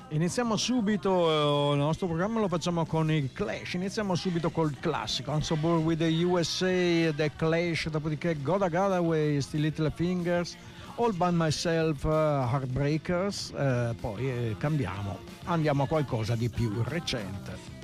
Iniziamo subito, il nostro programma lo facciamo con i Clash, iniziamo subito col classico Unstoppable with the USA, The Clash, dopodiché Gotta Away, Still Little Fingers, All By Myself, Heartbreakers, poi cambiamo, andiamo a qualcosa di più recente.